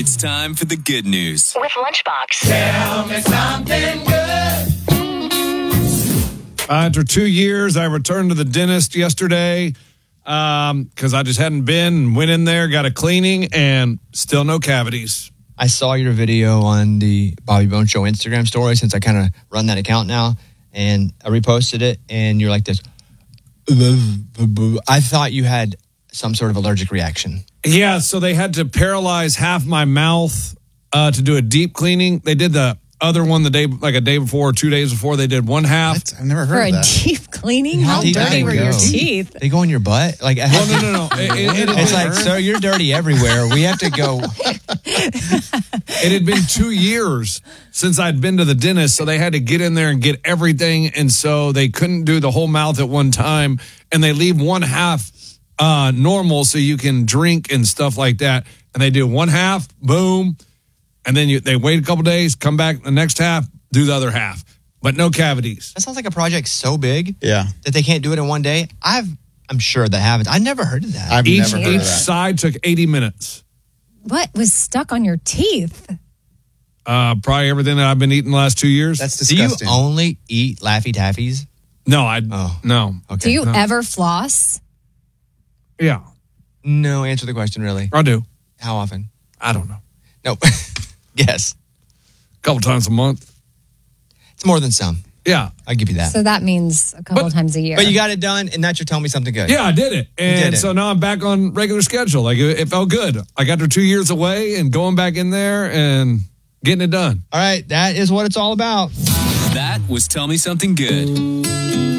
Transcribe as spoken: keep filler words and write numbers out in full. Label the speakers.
Speaker 1: It's time for the good news
Speaker 2: with Lunchbox.
Speaker 3: Tell me something good.
Speaker 4: Uh, after two years, I returned to the dentist yesterday because um, I just hadn't been. Went in there, got a cleaning, and still no cavities.
Speaker 5: I saw your video on the Bobby Bones Show Instagram story since I kind of run that account now, and I reposted it, and you're like this. I thought you had some sort of allergic reaction.
Speaker 4: Yeah, so they had to paralyze half my mouth uh, to do a deep cleaning. They did the other one the day, like a day before or two days before. They did one half.
Speaker 6: What? I've never heard
Speaker 7: For
Speaker 6: of
Speaker 7: a
Speaker 6: that.
Speaker 7: deep cleaning?
Speaker 5: How
Speaker 7: How
Speaker 5: deep do
Speaker 7: dirty
Speaker 5: they
Speaker 7: were your
Speaker 5: go?
Speaker 7: teeth?
Speaker 5: They go in your butt? Like,
Speaker 4: Well, no, no, no. It, it, it,
Speaker 5: it's
Speaker 4: it,
Speaker 5: like, sir, you're dirty everywhere. We have to go.
Speaker 4: it had been two years since I'd been to the dentist, so they had to get in there and get everything, and so they couldn't do the whole mouth at one time, and they leave one half uh, normal so you can drink and stuff like that, and they do one half, boom, and then you, they wait a couple days, come back the next half, do the other half, but no cavities.
Speaker 5: That sounds like a project so big
Speaker 6: Yeah.
Speaker 5: that they can't do it in one day. I've, I'm sure that happens. I never heard of that.
Speaker 6: I've
Speaker 4: Each,
Speaker 6: never heard
Speaker 4: each
Speaker 6: of that.
Speaker 4: side took eighty minutes.
Speaker 7: What was stuck on your teeth?
Speaker 4: Uh, probably everything that I've been eating the last two years.
Speaker 6: That's
Speaker 5: Do you
Speaker 6: disgusting.
Speaker 5: only eat Laffy Taffies?
Speaker 4: no, I
Speaker 5: Oh.
Speaker 4: no.
Speaker 5: Okay.
Speaker 7: Do you
Speaker 4: no.
Speaker 7: ever floss?
Speaker 4: Yeah,
Speaker 5: No, answer the question really.
Speaker 4: I do.
Speaker 5: How often?
Speaker 4: I don't know.
Speaker 5: No. Yes.
Speaker 4: A couple times a month.
Speaker 5: It's more than some.
Speaker 4: Yeah.
Speaker 5: I'll give you that.
Speaker 7: So that means a couple
Speaker 4: But-
Speaker 7: times a year.
Speaker 5: But you got it done, and that's your Tell Me Something Good.
Speaker 4: Yeah, I did it. And
Speaker 5: did it.
Speaker 4: so now I'm back on regular schedule. Like, it, it felt good. Like, after two years away and going back in there and getting it done.
Speaker 5: All right, that is what it's all about.
Speaker 1: That was Tell Me Something Good.